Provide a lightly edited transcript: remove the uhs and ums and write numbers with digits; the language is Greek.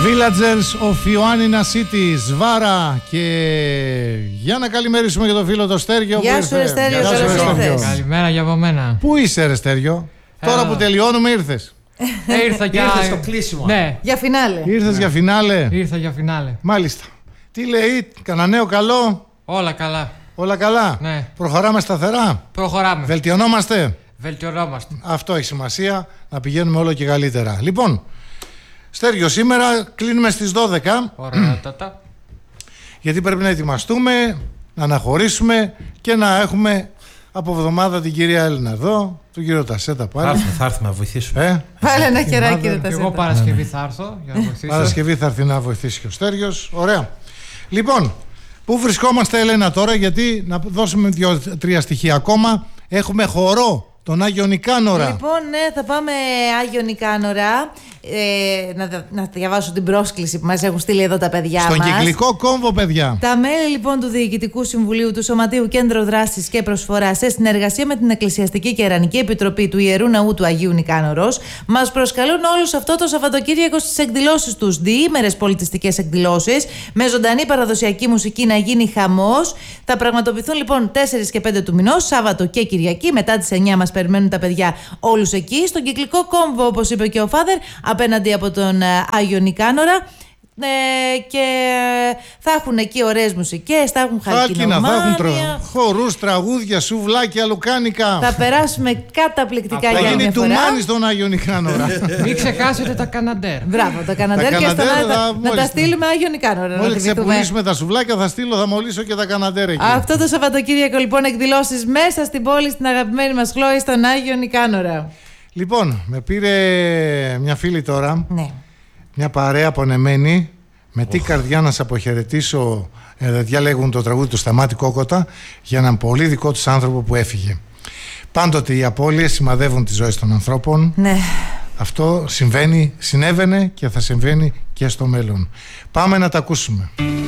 Villagers of Ioannina City, Σβάρα. Και για να καλημερίσουμε και το φίλο το Στέργιο. Γεια σου ρε Στέργιο, καλώς ήρθες. Καλημέρα για από μένα. Πού είσαι ρε Στέργιο? Τώρα που τελειώνουμε ήρθες? Ήρθα στο κλείσιμο. Ναι. Για φινάλε. Ήρθες για φινάλε? Ήρθα για φινάλε. Μάλιστα. Τι λέει, κανένα νέο καλό? Όλα καλά. Όλα καλά. Ναι. Προχωράμε σταθερά. Προχωράμε. Βελτιωνόμαστε. Βελτιωνόμαστε. Αυτό έχει σημασία, να πηγαίνουμε όλο και καλύτερα. Λοιπόν, Στέργιο, σήμερα κλείνουμε στις 12. Ωραιότατα. Γιατί πρέπει να ετοιμαστούμε, να αναχωρήσουμε και να έχουμε από εβδομάδα την κυρία Έλληνα εδώ, τον κύριο Τασέτα πάλι. Θα έρθουμε να βοηθήσουμε. Βάλε ένα χεράκι ρε Τασέτα. Εγώ Παρασκευή θα έρθω για να βοηθήσω. Παρασκευή θα έρθει να βοηθήσει και ο Στέργιος. Ωραία. Λοιπόν, πού βρισκόμαστε Έλενα τώρα? Γιατί να δώσουμε 2-3 στοιχεία ακόμα. Έχουμε χορό τον Άγιο Νικάνορα. Λοιπόν, ναι, θα πάμε Άγιο Νικάνορα. Να διαβάσω την πρόσκληση που μας έχουν στείλει εδώ τα παιδιά Στον μας. κυκλικό κόμβο, παιδιά. Τα μέλη λοιπόν του Διοικητικού Συμβουλίου του Σωματείου Κέντρο Δράσης και Προσφοράς, σε συνεργασία με την Εκκλησιαστική και Ιερανική Επιτροπή του Ιερού Ναού του Αγίου Νικάνορος, μας προσκαλούν όλους αυτό το Σαββατοκύριακο στις εκδηλώσεις τους. Διήμερες πολιτιστικές εκδηλώσεις με ζωντανή παραδοσιακή μουσική, να γίνει χαμός. Θα πραγματοποιηθούν λοιπόν 4 και 5 του μηνός, Σάββατο και Κυριακή. Μετά τις 9 μας περιμένουν τα παιδιά όλους εκεί, στον κυκλικό κόμβο, όπως είπε και ο Φάδερ, απέναντι από τον Άγιο Νικάνορα. Και θα έχουν εκεί ωραίες μουσικές, θα έχουν χαλκινομάνια, θα έχουν χορούς, τραγούδια, σουβλάκια, λουκάνικα. Θα περάσουμε καταπληκτικά για μια φορά. Θα γίνει τουμάνι στον Άγιο Νικάνορα. Μην ξεχάσετε τα καναντέρ. Μπράβο, τα καναντέρ και να τα στείλουμε Άγιο Νικάνορα. Μόλις ξεπουλήσουμε τα σουβλάκια θα μολύσω και τα καναντέρ εκεί. Αυτό το Σαββατοκύριακο λοιπόν εκδηλώσεις μέσα στην πόλη, στην αγαπημένη μας Χλόη, στον Άγιο Νικάνορα. Λοιπόν, με πήρε μια φίλη τώρα. Ναι. Μια παρέα πονεμένη. Με τι καρδιά να σε αποχαιρετήσω, διαλέγουν το τραγούδι του Σταμάτη Κόκοτα, για έναν πολύ δικό τους άνθρωπο που έφυγε. Πάντοτε οι απώλειες σημαδεύουν τις ζωές των ανθρώπων. Ναι. Αυτό συνέβαινε και θα συμβαίνει και στο μέλλον. Πάμε να τα ακούσουμε.